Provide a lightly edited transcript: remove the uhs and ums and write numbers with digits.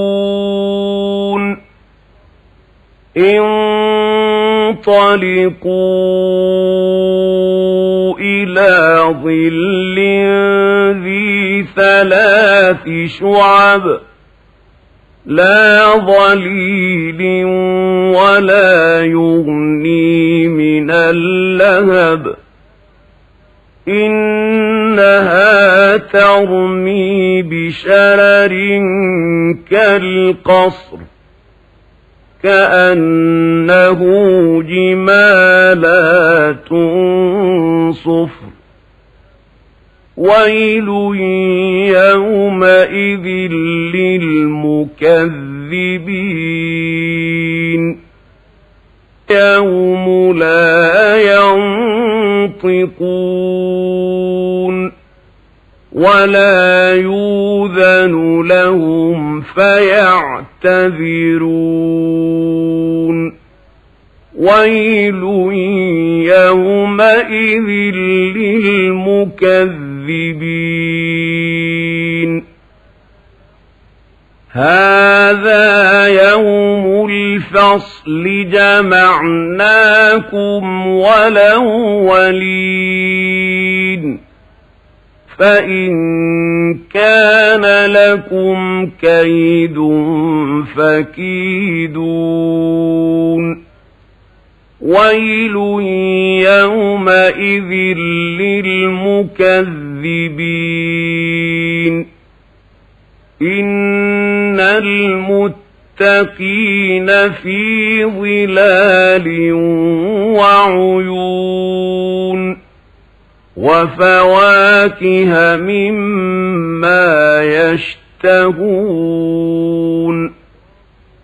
انطلقوا إلى ظل ذي 3 شعب لا ظليل ولا يغني من اللهب إنها ترمي بشرر كالقصر كأنه جمالات صفر ويل يومئذ للمكذبين يوم لا ينطقون ولا يؤذن لهم فيعتذرون ويل يومئذ للمكذبين هذا يوم الفصل جمعناكم والأولين فإن كان لكم كيد فكيدون ويل يومئذ للمكذبين إن المتقين في ظلال وعيون وفواكه مما يشتهون